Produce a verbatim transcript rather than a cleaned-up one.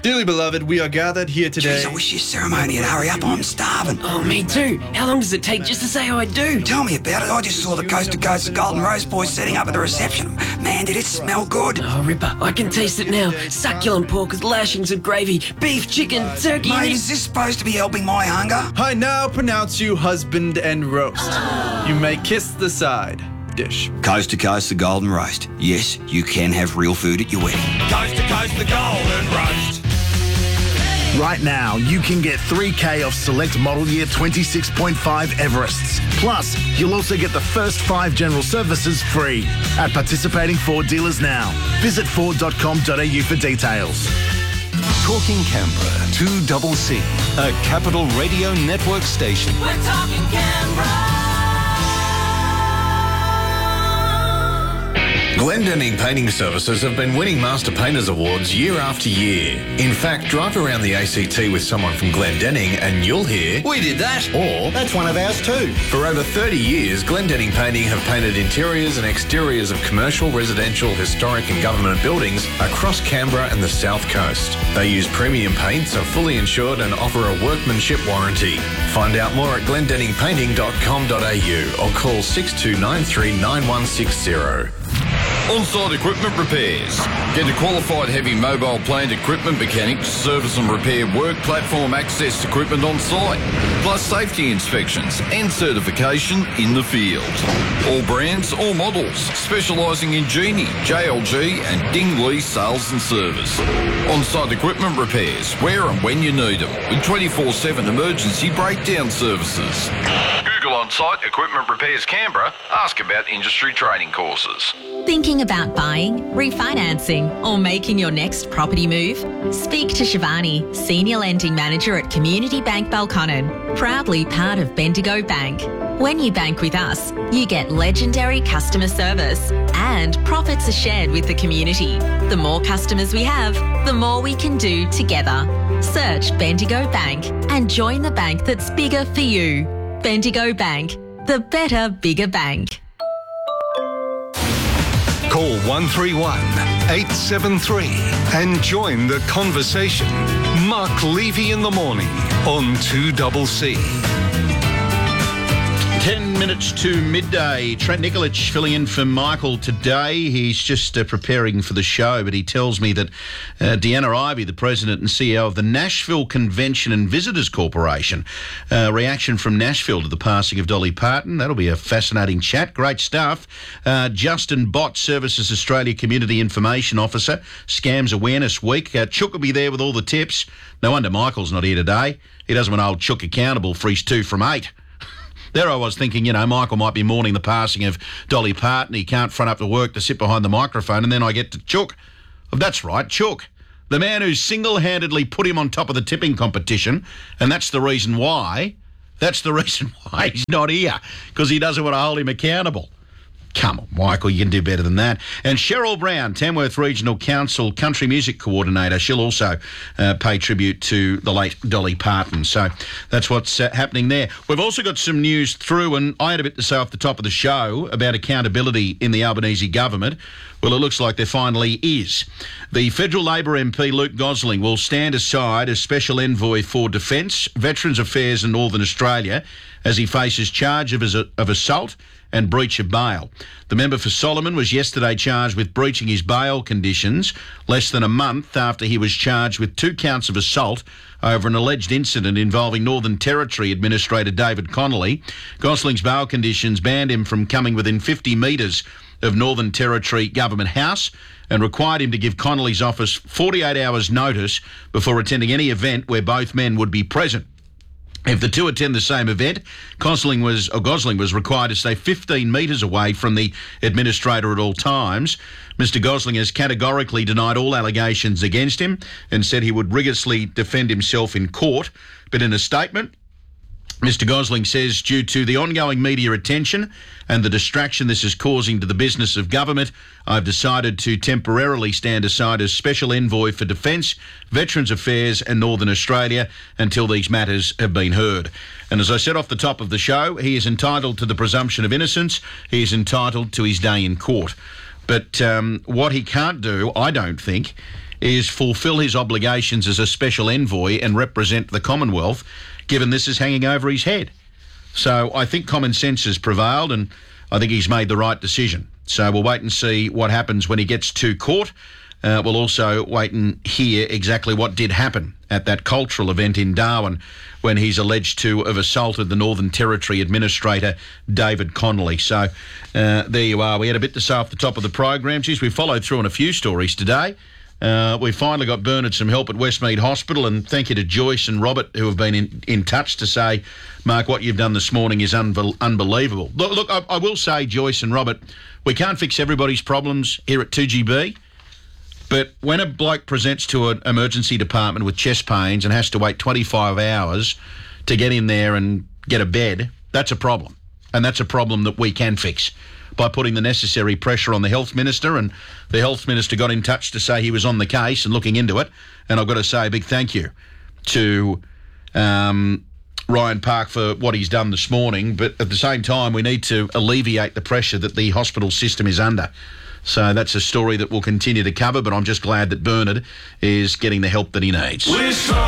Dearly beloved, we are gathered here today. Jeez, I wish your ceremony would hurry up. I'm starving. Oh, me too. How long does it take just to say I do? Tell me about it. I just saw the Coast to Coast Golden Roast boys setting up at the reception. Man, did it smell good. Oh, Ripper, I can taste it now. Succulent pork with lashings of gravy, beef, chicken, turkey... Mate, is this supposed to be helping my hunger? I now pronounce you husband and roast. You may kiss the side dish. Coast to Coast the Golden Roast. Yes, you can have real food at your wedding. Coast to Coast the Golden Roast. Right now, you can get three K off select model year twenty-six point five Everests. Plus, you'll also get the first five general services free at participating Ford dealers now. Visit ford dot com dot a u for details. Talking Canberra, two double C, a Capital Radio Network station. We're talking Canberra. Glendenning Painting Services have been winning Master Painters Awards year after year. In fact, drive around the A C T with someone from Glendenning and you'll hear, "We did that," or "That's one of ours too." For over thirty years, Glendenning Painting have painted interiors and exteriors of commercial, residential, historic and government buildings across Canberra and the South Coast. They use premium paints, are fully insured and offer a workmanship warranty. Find out more at glendenning painting dot com dot a u or call six two nine three nine one six zero. On-site equipment repairs. Get a qualified heavy mobile plant equipment mechanic to service and repair work platform access equipment on site, plus safety inspections and certification in the field. All brands, all models, specialising in Genie, J L G and Dingley sales and service. On-site equipment repairs, where and when you need them, with twenty-four seven emergency breakdown services. Google On-site Equipment Repairs Canberra. Ask about industry training courses. Thinking about buying, refinancing, or making your next property move? Speak to Shivani, Senior Lending Manager at Community Bank Belconnen, proudly part of Bendigo Bank. When you bank with us, you get legendary customer service and profits are shared with the community. The more customers we have, the more we can do together. Search Bendigo Bank and join the bank that's bigger for you. Bendigo Bank, the better, bigger bank. Call one three one, eight seven three and join the conversation. Mark Levy in the morning on two double C. Ten minutes to midday. Trent Nikolic filling in for Michael today. He's just uh, preparing for the show, but he tells me that uh, Deanna Ivey, the president and C E O of the Nashville Convention and Visitors Corporation, uh, reaction from Nashville to the passing of Dolly Parton. That'll be a fascinating chat. Great stuff. Uh, Justin Bott, Services Australia Community Information Officer, Scams Awareness Week. Uh, Chook will be there with all the tips. No wonder Michael's not here today. He doesn't want old Chook accountable for his two from eight. There I was thinking, you know, Michael might be mourning the passing of Dolly Parton. He can't front up to work to sit behind the microphone, and then I get to Chook. Oh, that's right, Chook. The man who single-handedly put him on top of the tipping competition, and that's the reason why, that's the reason why he's not here, because he doesn't want to hold him accountable. Come on, Michael, you can do better than that. And Cheryl Brown, Tamworth Regional Council Country Music Coordinator, she'll also uh, pay tribute to the late Dolly Parton. So that's what's uh, happening there. We've also got some news through, and I had a bit to say off the top of the show about accountability in the Albanese government. Well, it looks like there finally is. The Federal Labor M P Luke Gosling will stand aside as Special Envoy for Defence, Veterans Affairs in Northern Australia as he faces charge of, of assault and breach of bail. The member for Solomon was yesterday charged with breaching his bail conditions less than a month after he was charged with two counts of assault over an alleged incident involving Northern Territory Administrator David Connolly. Gosling's bail conditions banned him from coming within fifty metres of Northern Territory Government House and required him to give Connolly's office forty-eight hours notice before attending any event where both men would be present. If the two attend the same event, Gosling was, or Gosling was required to stay fifteen metres away from the administrator at all times. Mister Gosling has categorically denied all allegations against him and said he would rigorously defend himself in court. But in a statement, Mister Gosling says, due to the ongoing media attention and the distraction this is causing to the business of government, I've decided to temporarily stand aside as Special Envoy for Defence, Veterans Affairs and Northern Australia until these matters have been heard. And as I said off the top of the show, he is entitled to the presumption of innocence. He is entitled to his day in court. But um, what he can't do, I don't think, is fulfil his obligations as a special envoy and represent the Commonwealth, given this is hanging over his head. So I think common sense has prevailed, and I think he's made the right decision. So we'll wait and see what happens when he gets to court. Uh, we'll also wait and hear exactly what did happen at that cultural event in Darwin when he's alleged to have assaulted the Northern Territory Administrator, David Connolly. So uh, there you are. We had a bit to say off the top of the program. Geez, we followed through on a few stories today. Uh, we finally got Bernard some help at Westmead Hospital, and thank you to Joyce and Robert who have been in, in touch to say, Mark, what you've done this morning is unbe- unbelievable. Look, look I, I will say, Joyce and Robert, we can't fix everybody's problems here at two G B, but when a bloke presents to an emergency department with chest pains and has to wait twenty-five hours to get in there and get a bed, that's a problem. And that's a problem that we can fix by putting the necessary pressure on the Health Minister, and the Health Minister got in touch to say he was on the case and looking into it. And I've got to say a big thank you to um, Ryan Park for what he's done this morning. But at the same time, we need to alleviate the pressure that the hospital system is under. So that's a story that we'll continue to cover, but I'm just glad that Bernard is getting the help that he needs.